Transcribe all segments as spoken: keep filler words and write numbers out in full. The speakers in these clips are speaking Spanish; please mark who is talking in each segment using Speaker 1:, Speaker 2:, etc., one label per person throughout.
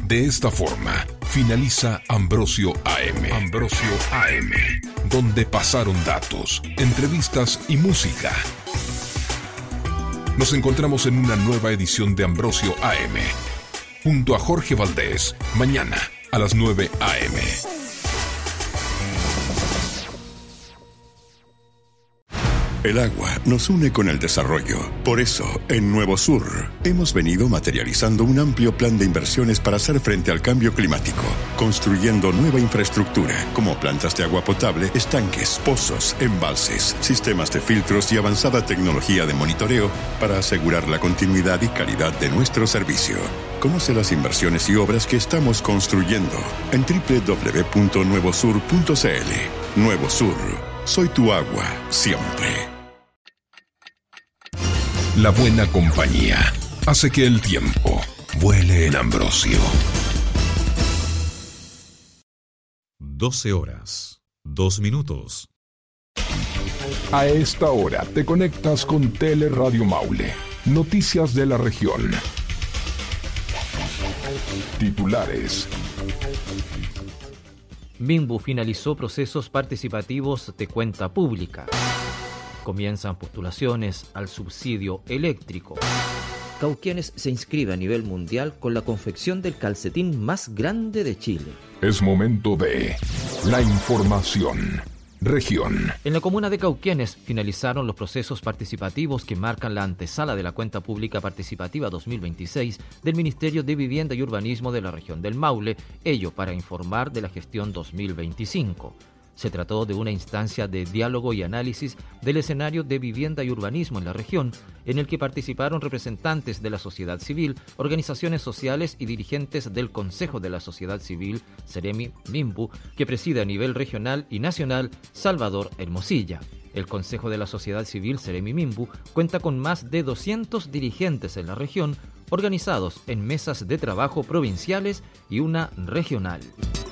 Speaker 1: De esta forma, finaliza Ambrosio A M. Ambrosio A M, donde pasaron datos, entrevistas y música. Nos encontramos en una nueva edición de Ambrosio A M, junto a Jorge Valdés, mañana a las nueve a eme.
Speaker 2: El agua nos une con el desarrollo. Por eso, en Nuevo Sur, hemos venido materializando un amplio plan de inversiones para hacer frente al cambio climático, construyendo nueva infraestructura, como plantas de agua potable, estanques, pozos, embalses, sistemas de filtros y avanzada tecnología de monitoreo para asegurar la continuidad y calidad de nuestro servicio. Conoce las inversiones y obras que estamos construyendo en doble u doble u doble u punto nuevo sur punto ce ele. Nuevo Sur. Soy tu agua, siempre.
Speaker 1: La buena compañía hace que el tiempo vuele en Ambrosio.
Speaker 3: doce horas, dos minutos.
Speaker 1: A esta hora te conectas con Teleradio Maule. Noticias de la región. Titulares.
Speaker 4: Minbu finalizó procesos participativos de cuenta pública. Comienzan postulaciones al subsidio eléctrico.
Speaker 5: Cauquenes se inscribe a nivel mundial con la confección del calcetín más grande de Chile.
Speaker 1: Es momento de la información. Región.
Speaker 4: En la comuna de Cauquenes finalizaron los procesos participativos que marcan la antesala de la Cuenta Pública Participativa dos mil veintiséis del Ministerio de Vivienda y Urbanismo de la región del Maule, ello para informar de la gestión dos mil veinticinco. Se trató de una instancia de diálogo y análisis del escenario de vivienda y urbanismo en la región, en el que participaron representantes de la sociedad civil, organizaciones sociales y dirigentes del Consejo de la Sociedad Civil, Seremi Minbu, que preside a nivel regional y nacional Salvador Hermosilla. El Consejo de la Sociedad Civil, Seremi Minbu, cuenta con más de doscientos dirigentes en la región, organizados en mesas de trabajo provinciales y una regional.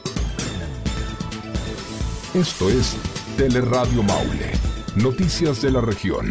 Speaker 1: Esto es Teleradio Maule. Noticias de la región.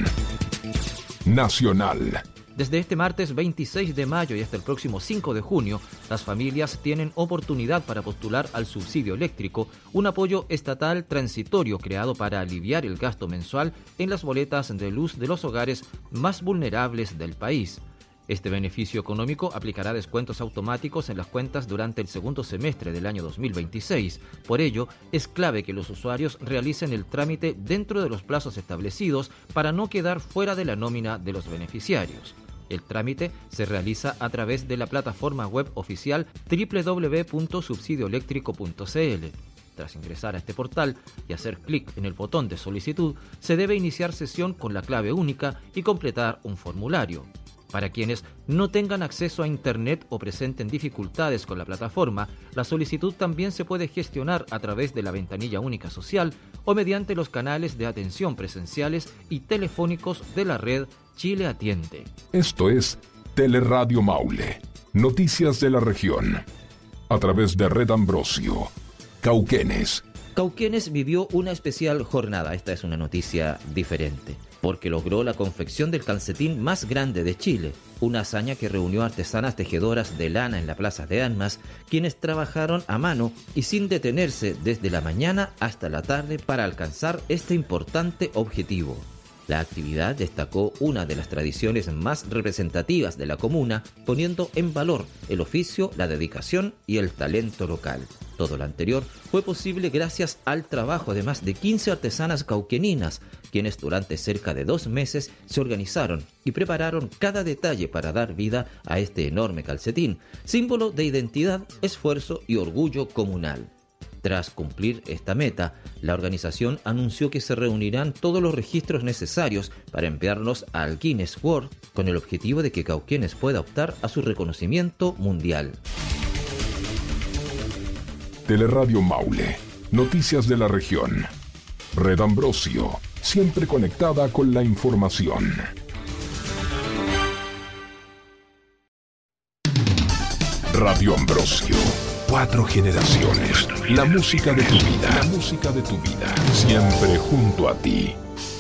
Speaker 1: Nacional.
Speaker 4: Desde este martes veintiséis de mayo y hasta el próximo cinco de junio, las familias tienen oportunidad para postular al subsidio eléctrico, un apoyo estatal transitorio creado para aliviar el gasto mensual en las boletas de luz de los hogares más vulnerables del país. Este beneficio económico aplicará descuentos automáticos en las cuentas durante el segundo semestre del año dos mil veintiséis. Por ello, es clave que los usuarios realicen el trámite dentro de los plazos establecidos para no quedar fuera de la nómina de los beneficiarios. El trámite se realiza a través de la plataforma web oficial doble u doble u doble u punto subsidio eléctrico punto ce ele. Tras ingresar a este portal y hacer clic en el botón de solicitud, se debe iniciar sesión con la clave única y completar un formulario. Para quienes no tengan acceso a Internet o presenten dificultades con la plataforma, la solicitud también se puede gestionar a través de la ventanilla única social o mediante los canales de atención presenciales y telefónicos de la red Chile Atiende.
Speaker 1: Esto es Teleradio Maule. Noticias de la región. A través de Red Ambrosio. Cauquenes.
Speaker 5: Cauquenes vivió una especial jornada. Esta es una noticia diferente, porque logró la confección del calcetín más grande de Chile, una hazaña que reunió artesanas tejedoras de lana en la Plaza de Armas, quienes trabajaron a mano y sin detenerse desde la mañana hasta la tarde para alcanzar este importante objetivo. La actividad destacó una de las tradiciones más representativas de la comuna, poniendo en valor el oficio, la dedicación y el talento local. Todo lo anterior fue posible gracias al trabajo de más de quince artesanas cauqueninas, quienes durante cerca de dos meses se organizaron y prepararon cada detalle para dar vida a este enorme calcetín, símbolo de identidad, esfuerzo y orgullo comunal. Tras cumplir esta meta, la organización anunció que se reunirán todos los registros necesarios para enviarlos al Guinness World con el objetivo de que Cauquenes pueda optar a su reconocimiento mundial.
Speaker 1: Teleradio Maule. Noticias de la región. Red Ambrosio. Siempre conectada con la información. Radio Ambrosio. Cuatro generaciones. La música de tu vida. La música de tu vida. Siempre junto a ti.